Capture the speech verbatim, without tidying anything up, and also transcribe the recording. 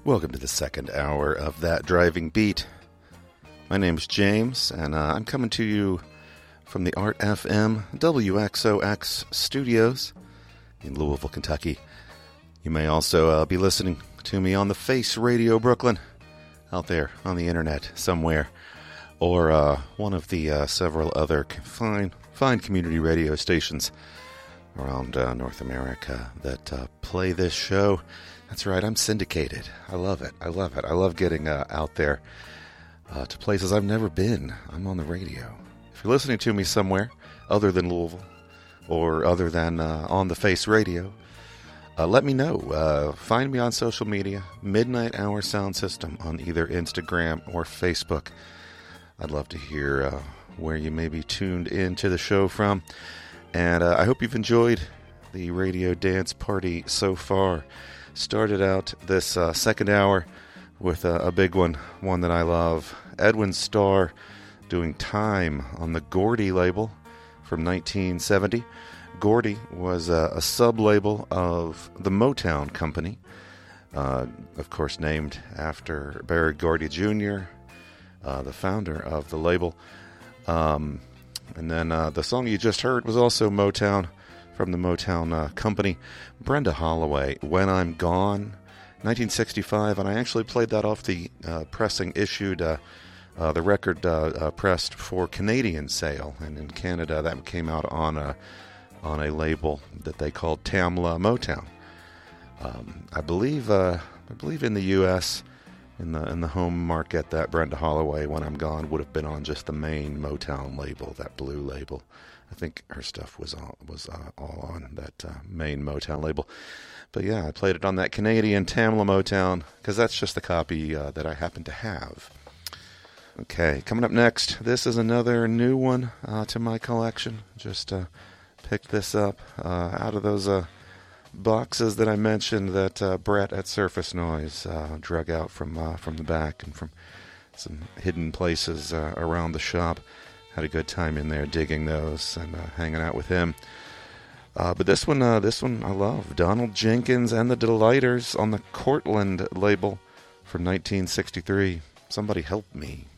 Welcome to the second hour of That Driving Beat. My name's James, and uh, I'm coming to you from the Art F M W X O X studios in Louisville, Kentucky. You may also uh, be listening to me on the Face Radio Brooklyn, out there on the internet somewhere, or uh, one of the uh, several other fine, fine community radio stations around uh, North America that uh, play this show. That's right, I'm syndicated. I love it. I love it. I love getting uh, out there uh, to places I've never been. I'm on the radio. If you're listening to me somewhere other than Louisville or other than uh, on the Face Radio, uh, let me know. Uh, find me on social media, Midnight Hour Sound System on either Instagram or Facebook. I'd love to hear uh, where you may be tuned in to the show from. And uh, I hope you've enjoyed the radio dance party so far. Started out this uh, second hour with a, a big one, one that I love. Edwin Starr doing Time on the Gordy label from nineteen seventy. Gordy was a, a sub-label of the Motown Company, uh, of course named after Berry Gordy Junior, uh, the founder of the label. Um, and then uh, the song you just heard was also Motown, from the Motown uh, Company. Brenda Holloway, When I'm Gone, nineteen sixty-five, and I actually played that off the uh, pressing issued, uh, uh, the record uh, uh, pressed for Canadian sale, and in Canada that came out on a on a label that they called Tamla Motown. Um, I believe uh, I believe in the U S in the in the home market that Brenda Holloway, When I'm Gone, would have been on just the main Motown label, that blue label. I think her stuff was all, was uh, all on that uh, main Motown label. But yeah, I played it on that Canadian Tamla Motown, because that's just the copy uh, that I happen to have. Okay, coming up next, this is another new one uh, to my collection. Just uh, picked this up uh, out of those uh, boxes that I mentioned that uh, Brett at Surface Noise uh, drug out from, uh, from the back and from some hidden places uh, around the shop. Had a good time in there digging those and uh, hanging out with him. Uh, but this one, uh, this one I love. Donald Jenkins and the Delighters on the Cortland label from nineteen sixty-three. Somebody help me.